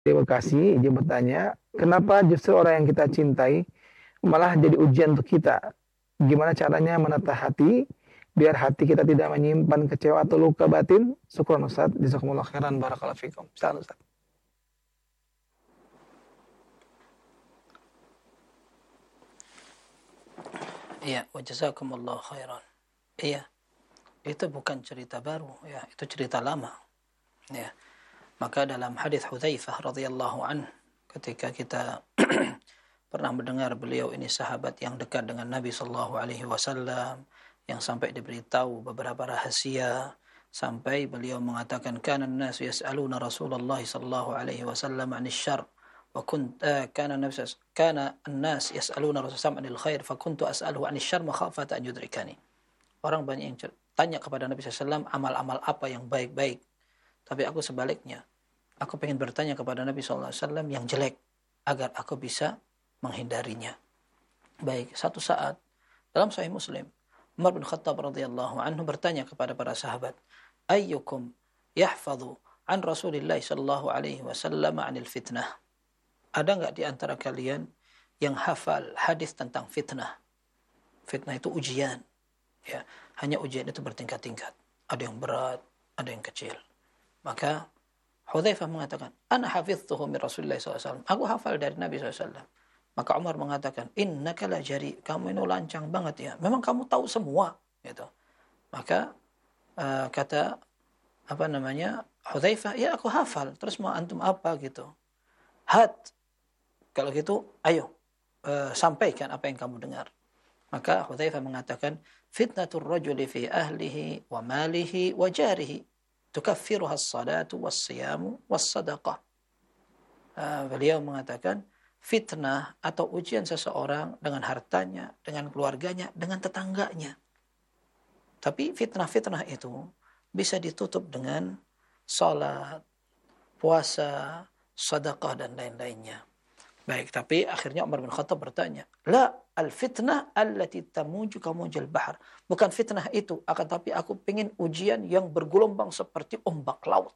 di Bekasi, dia bertanya, kenapa justru orang yang kita cintai malah jadi ujian untuk kita? Gimana caranya menata hati biar hati kita tidak menyimpan kecewa atau luka batin? Syukron Ustaz, jazakumullah khairan barakallahu fikum. Ustaz, Ustaz. Iya, wa jazakumullah khairan. Iya, itu bukan cerita baru, ya, itu cerita lama. Ya. Maka dalam hadis Hudzaifah radhiyallahu an, ketika kita pernah mendengar beliau ini sahabat yang dekat dengan Nabi sallallahu alaihi wasallam, yang sampai diberitahu beberapa rahasia, sampai beliau mengatakan kana an-nas yas'aluna Rasulullah sallallahu alaihi wasallam 'anil syarr wa kana an-nas yas'aluna Rasulullah 'anil khair fa kuntu as'aluhu 'anil syarr makhafata an yudrikani. Orang banyak yang tanya kepada Nabi SAW amal-amal apa yang baik-baik. Tapi aku sebaliknya. Aku ingin bertanya kepada Nabi SAW yang jelek. Agar aku bisa menghindarinya. Baik, satu saat dalam Sahih Muslim, Umar bin Khattab radhiyallahu anhu bertanya kepada para sahabat, ayyukum yahfadhu an Rasulillah sallallahu alaihi wasallam anil fitnah? Ada enggak di antara kalian yang hafal hadis tentang fitnah? Fitnah itu ujian. Ya, hanya ujian itu bertingkat-tingkat. Ada yang berat, ada yang kecil. Maka Hudzaifah mengatakan, "Ana hafiztuhu min Rasulillah SAW." Aku hafal dari Nabi SAW. Maka Umar mengatakan, "Innaka la jari." Kamu ini lancang banget ya. Memang kamu tahu semua, gitu. Maka kata Hudzaifah, "Ya aku hafal. Terus mau antum apa gitu?" Had. Kalau gitu, ayo sampaikan apa yang kamu dengar. Maka Hudzaifah mengatakan, fitnatur rajuli fi ahlihi wa malihi wa jarihi tukaffiruha as-salatu was-siyamu was-sadaqah. Beliau mengatakan fitnah atau ujian seseorang dengan hartanya, dengan keluarganya, dengan tetangganya. Tapi fitnah-fitnah itu bisa ditutup dengan salat, puasa, sedekah dan lain-lainnya. Baik, tapi akhirnya Umar bin Khattab bertanya, la al-fitnah allati tamuju kamujal bahar. Bukan fitnah itu, akan tapi aku ingin ujian yang bergelombang seperti ombak laut.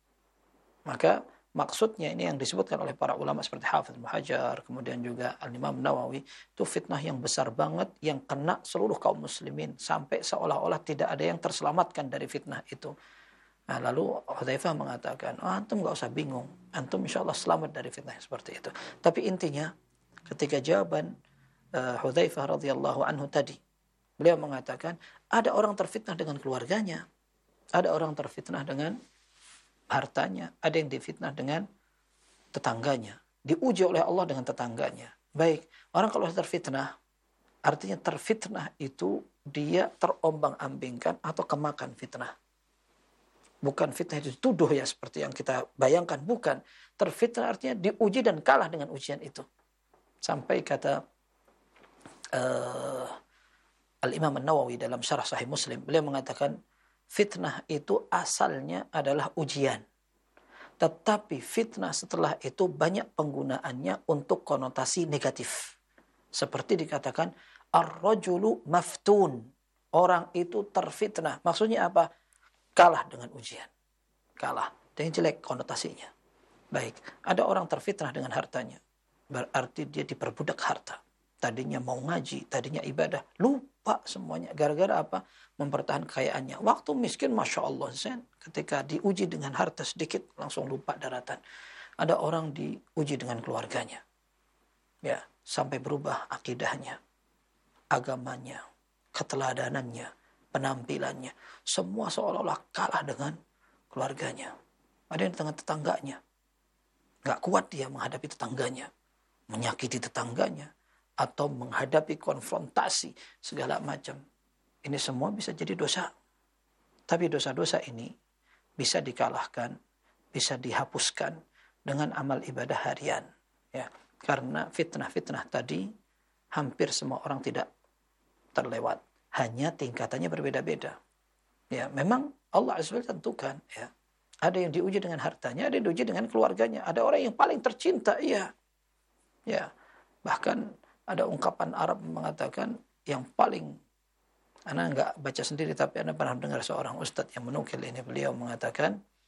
Maka maksudnya ini yang disebutkan oleh para ulama seperti Hafidz Ibnu Hajar, kemudian juga Al-Imam Nawawi, itu fitnah yang besar banget yang kena seluruh kaum muslimin sampai seolah-olah tidak ada yang terselamatkan dari fitnah itu. Nah, lalu Hudzaifah mengatakan, antum nggak usah bingung, antum insya Allah selamat dari fitnah seperti itu. Tapi intinya, ketika jawaban Hudzaifah radhiyallahu anhu tadi, beliau mengatakan, ada orang terfitnah dengan keluarganya, ada orang terfitnah dengan hartanya, ada yang difitnah dengan tetangganya, diuji oleh Allah dengan tetangganya. Baik, orang kalau terfitnah, artinya terfitnah itu dia terombang-ambingkan atau kemakan fitnah. Bukan fitnah itu dituduh ya seperti yang kita bayangkan. Bukan. Terfitnah artinya diuji dan kalah dengan ujian itu. Sampai kata Al-Imam An-Nawawi dalam Syarah Sahih Muslim. Beliau mengatakan fitnah itu asalnya adalah ujian. Tetapi fitnah setelah itu banyak penggunaannya untuk konotasi negatif. Seperti dikatakan ar-rajulu maftun. Orang itu terfitnah. Maksudnya apa? Kalah dengan ujian. Kalah. Dan yang jelek konotasinya. Baik. Ada orang terfitnah dengan hartanya. Berarti dia diperbudak harta. Tadinya mau ngaji, tadinya ibadah. Lupa semuanya. Gara-gara apa? Mempertahankan kekayaannya. Waktu miskin, Masya Allah. Ketika diuji dengan harta sedikit, langsung lupa daratan. Ada orang diuji dengan keluarganya. Ya, sampai berubah akidahnya, agamanya, keteladanannya, penampilannya, semua seolah-olah kalah dengan keluarganya. Ada yang dengan tetangganya, gak kuat dia menghadapi tetangganya, menyakiti tetangganya, atau menghadapi konfrontasi segala macam. Ini semua bisa jadi dosa. Tapi dosa-dosa ini bisa dikalahkan, bisa dihapuskan dengan amal ibadah harian. Ya, karena fitnah-fitnah tadi hampir semua orang tidak terlewat. Hanya tingkatannya berbeda-beda. Ya, memang Allah Azza wa Jalla tentukan. Ya, ada yang diuji dengan hartanya, ada yang diuji dengan keluarganya. Ada orang yang paling tercinta, iya. Ya, bahkan ada ungkapan Arab mengatakan yang paling, Anda nggak baca sendiri, tapi Anda pernah dengar seorang ustadz yang menukil ini. Beliau mengatakan,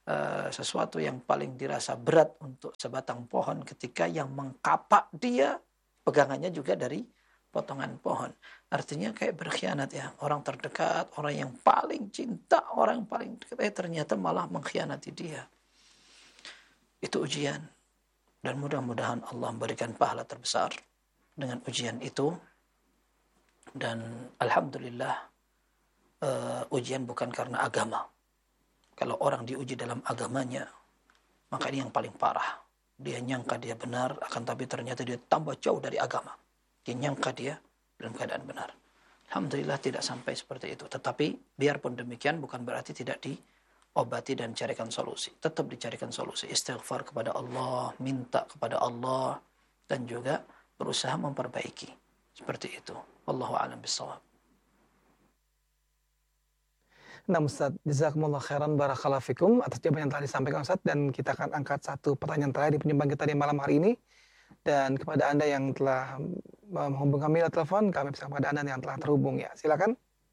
sesuatu yang paling dirasa berat untuk sebatang pohon ketika yang mengkapak dia pegangannya juga dari potongan pohon. Artinya kayak berkhianat ya. Orang terdekat, orang yang paling cinta, orang yang paling dekat, ternyata malah mengkhianati dia. Itu ujian. Dan mudah-mudahan Allah memberikan pahala terbesar dengan ujian itu. Dan alhamdulillah ujian bukan karena agama. Kalau orang diuji dalam agamanya, maka ini yang paling parah. Dia nyangka dia benar, akan tapi ternyata dia tambah jauh dari agama. Dia nyangka dia dalam keadaan benar. Alhamdulillah tidak sampai seperti itu. Tetapi biarpun demikian bukan berarti tidak diobati dan carikan solusi. Tetap dicarikan solusi. Istighfar kepada Allah, minta kepada Allah, dan juga berusaha memperbaiki. Seperti itu. Wallahu a'lam bishawab. Nah Ustaz, jazakumullah khairan barakallahu fikum atas jawaban yang telah disampaikan Ustaz, dan kita akan angkat satu pertanyaan terakhir di penyumbang kita di malam hari ini. Dan kepada Anda yang telah menghubungi kami lewat telepon, kami bisa kepada Anda yang telah terhubung ya. Silakan.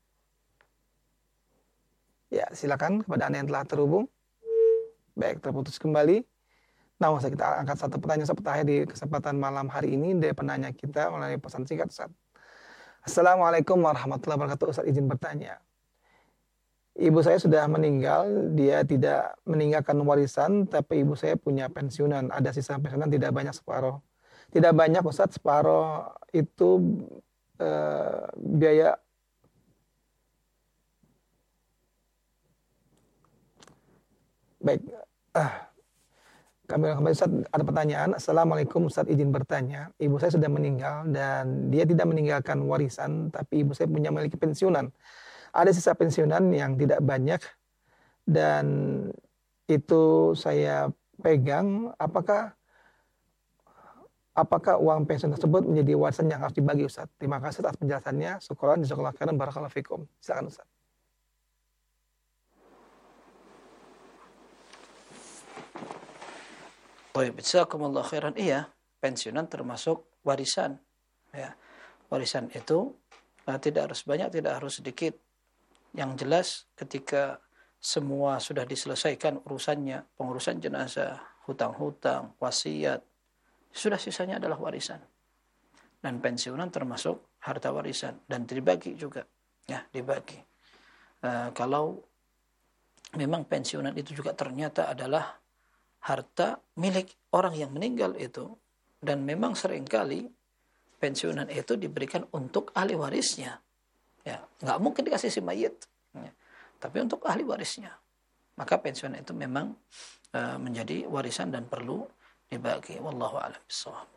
Ya, silakan kepada Anda yang telah terhubung. Baik, terputus kembali. Nah, Ustaz, kita angkat satu pertanyaan terakhir di kesempatan malam hari ini dari penanya kita melalui pesan singkat Ustaz. Assalamualaikum warahmatullahi wabarakatuh. Ustaz, izin bertanya. Ibu saya sudah meninggal, dia tidak meninggalkan warisan, tapi ibu saya punya pensiunan. Ada sisa pensiunan tidak banyak, separuh. Tidak banyak Ustaz, separuh itu biaya. Baik, kembali Ustaz, ada pertanyaan. Assalamualaikum Ustaz, izin bertanya. Ibu saya sudah meninggal dan dia tidak meninggalkan warisan, tapi ibu saya punya memiliki pensiunan. Ada sisa pensiunan yang tidak banyak dan itu saya pegang. Apakah uang pensiun tersebut menjadi warisan yang harus dibagi Ustaz? Terima kasih atas penjelasannya. Syukran, jazakallahu khairan, barakallahu fikum. Silakan Ustaz. Baik, jazakumullah khairan. Iya, pensiunan termasuk warisan. Ya, warisan itu tidak harus banyak, tidak harus sedikit. Yang jelas ketika semua sudah diselesaikan urusannya, pengurusan jenazah, hutang-hutang, wasiat, sudah sisanya adalah warisan. Dan pensiunan termasuk harta warisan dan dibagi juga. Ya, dibagi. Kalau memang pensiunan itu juga ternyata adalah harta milik orang yang meninggal itu, dan memang seringkali pensiunan itu diberikan untuk ahli warisnya. Ya, nggak mungkin dikasih si mayit, ya, tapi untuk ahli warisnya. Maka pensiunan itu memang menjadi warisan dan perlu dibagi. Wallahu a'lam bishawab.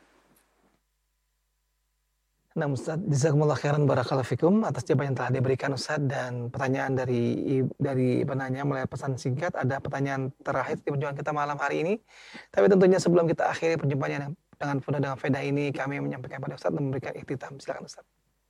Nah Ustaz, jazakumullah khairan barakallahu fikum atas jawaban yang telah diberikan Ustaz, dan pertanyaan dari penanya melalui pesan singkat. Ada pertanyaan terakhir di perjumpaan kita malam hari ini. Tapi tentunya sebelum kita akhiri perjumpaan dengan penuh dengan faedah ini, kami menyampaikan kepada Ustaz dan memberikan ikhtitam. Silakan Ustaz.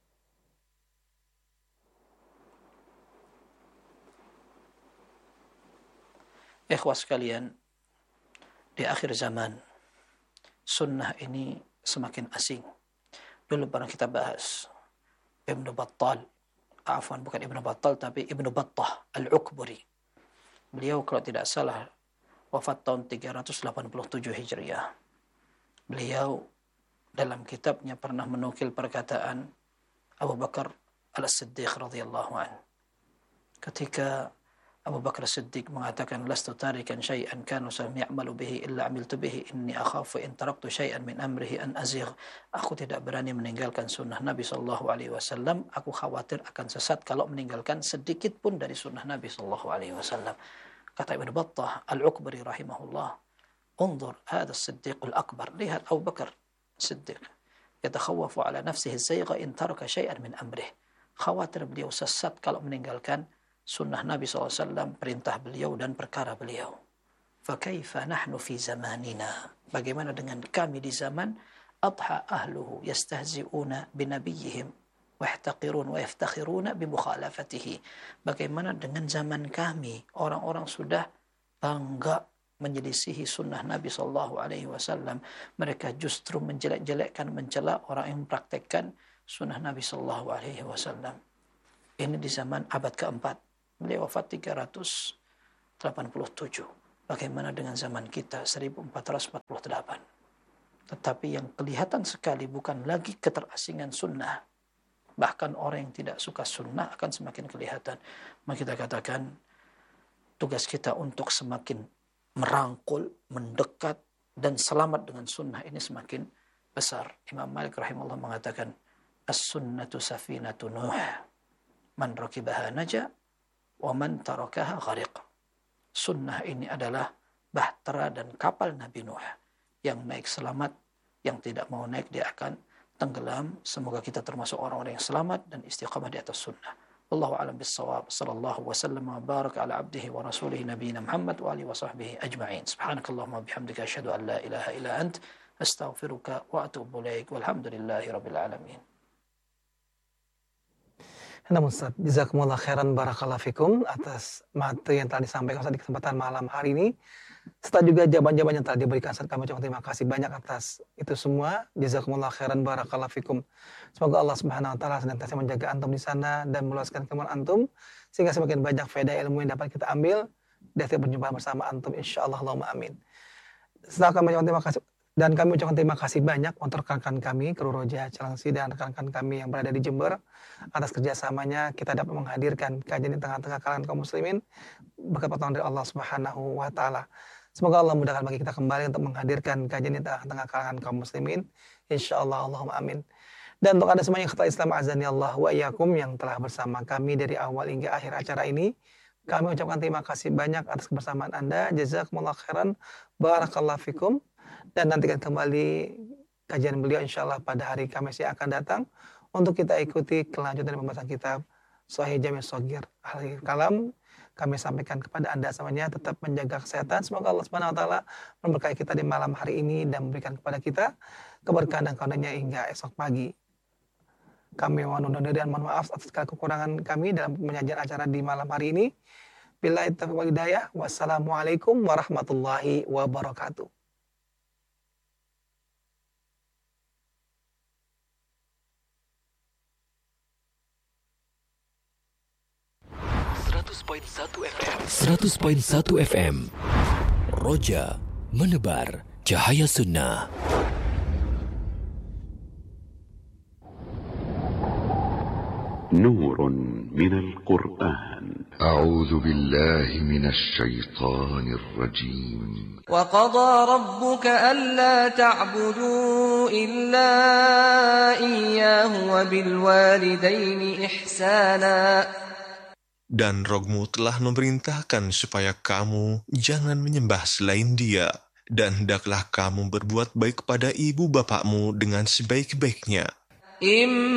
Ikhwas sekalian, di akhir zaman sunnah ini semakin asing. Dulu pernah kita bahas Ibnu Battal, bukan Ibnu Battal tapi Ibnu Battah Al-Ukburi. Beliau kalau tidak salah wafat tahun 387 Hijriah. Beliau dalam kitabnya pernah menukil perkataan Abu Bakar Al-Siddiq radhiyallahu anhu. Ketika Abu Bakar Siddiq mengatakan, lastu tarikan syai'an kanu ya'malu bihi illa amiltu bihi inni akhafu in taraktu syai'an min amrihi an azigh. Aku tidak berani meninggalkan sunnah Nabi sallallahu alaihi wasallam. Aku khawatir akan sesat kalau meninggalkan sedikit pun dari sunnah Nabi sallallahu alaihi wasallam. Kata Ibnu Battah Al-Ukbari rahimahullah, "Unzur hadha as-siddiqul akbar." Lihat Abu Bakar Siddiq yatakhawafu ala nafsihi az-zaygha in taraka syai'an min amrih. Khawatir beliau sesat kalau meninggalkan sunnah Nabi SAW, perintah beliau dan perkara beliau. Fakaifa nahnu fi zamanina. Bagaimana dengan kami di zaman adha ahluhu yastahzi'una binabiyihim wa yahtaqirun wa yaftakhiruna bimukhalafatihi. Bagaimana dengan zaman kami, orang-orang sudah bangga menyelisihi sunnah Nabi SAW. Mereka justru menjelek-jelekkan, mencela orang yang mempraktekkan sunnah Nabi SAW. Ini di zaman abad keempat. Beliau wafat 387 Bagaimana dengan zaman kita 1448? Tetapi yang kelihatan sekali bukan lagi keterasingan sunnah. Bahkan orang yang tidak suka sunnah akan semakin kelihatan. Maka kita katakan tugas kita untuk semakin merangkul, mendekat, dan selamat dengan sunnah ini semakin besar. Imam Malik rahimahullah mengatakan, as-sunnatu safinatu Nuh, man rakibaha naja, wa man tarakaha ghariq. Sunnah ini adalah bahtera dan kapal Nabi Nuh. Yang naik selamat, yang tidak mau naik dia akan tenggelam. Semoga kita termasuk orang-orang yang selamat dan istiqamah di atas sunnah. Wallahu a'lam bis-shawab. Sallallahu wasallam wa baraka ala abdihi wa rasulihi nabiyina Muhammad wa alihi wa sahbihi ajma'in. Subhanakallahumma bihamdika asyhadu an la ilaha illa ant astaghfiruka wa atubu ilaik. Walhamdulillahi rabbil alamin. Namun Ustaz, jazakumullah khairan barakallahu fikum atas materi yang telah disampaikan Ustaz di kesempatan malam hari ini. Serta juga jawaban-jawaban yang telah diberikan Ustaz, kami ucapkan terima kasih banyak atas itu semua. Jazakumullah khairan barakallahu fikum. Semoga Allah Subhanahu wa taala senantiasa menjaga antum di sana dan meluaskan kemampuan antum sehingga semakin banyak faedah ilmu yang dapat kita ambil dari setiap perjumpaan bersama antum insyaallah, Allahumma amin. Setelah kami ucapkan terima kasih dan kami ucapkan terima kasih banyak untuk rekan-rekan kami, kru Roja Cilengsi dan rekan-rekan kami yang berada di Jember atas kerjasamanya kita dapat menghadirkan kajian di tengah-tengah kalangan kaum muslimin berkat pertolongan dari Allah Subhanahu wa taala. Semoga Allah mudahkan bagi kita kembali untuk menghadirkan kajian di tengah-tengah kalangan kaum muslimin. Insyaallah, Allahumma amin. Dan untuk Anda semua yang kata Islam azani Allah wa iyyakum yang telah bersama kami dari awal hingga akhir acara ini, kami ucapkan terima kasih banyak atas kebersamaan Anda. Jazakumullah khairan barakallahu fikum. Dan nantikan kembali kajian beliau insyaallah pada hari Kamis yang akan datang untuk kita ikuti kelanjutan pembahasan kitab Sahih Jami' Shaghir Ahlul Kalam. Kami sampaikan kepada Anda semuanya tetap menjaga kesehatan. Semoga Allah Subhanahu wa taala memberkahi kita di malam hari ini dan memberikan kepada kita keberkahan dan karunia hingga esok pagi. Kami mohon undur diri dan mohon maaf atas segala kekurangan kami dalam penyajian acara di malam hari ini. Billahi taufiq wal hidayah. Wassalamualaikum warahmatullahi wabarakatuh. FM 100.1 FM Roja menebar cahaya sunnah. نور من القرآن. أعوذ بالله من الشيطان الرجيم. وقضى ربك ألا تعبدوا إلا إياه وبالوالدين إحسانا. Dan Rohmu telah memerintahkan supaya kamu jangan menyembah selain Dia, dan hendaklah kamu berbuat baik pada ibu bapakmu dengan sebaik-baiknya.